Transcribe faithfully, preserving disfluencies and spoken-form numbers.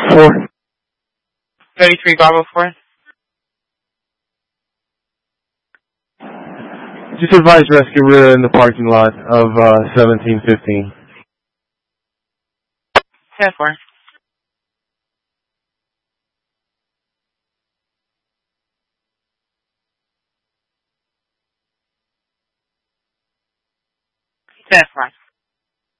Four. thirty-three Bravo four. Just advise rescue. We're in the parking lot of uh, seventeen fifteen. ten four. ten four.